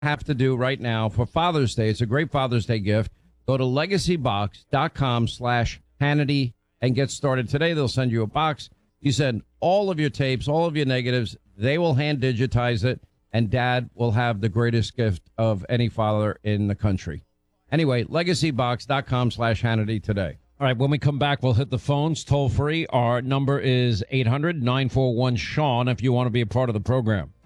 have to do right now for Father's Day, it's a great Father's Day gift. Go to legacybox.com/Hannity and get started today. They'll send you a box. You send all of your tapes, all of your negatives. They will hand digitize it, and Dad will have the greatest gift of any father in the country. Anyway, legacybox.com/Hannity today. All right, when we come back, we'll hit the phones toll free. Our number is 800-941-SEAN if you want to be a part of the program.